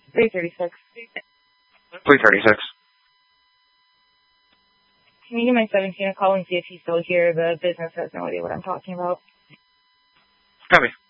336. 336. Can you give my 17 a call and see if he's still here? The business has no idea what I'm talking about. Copy.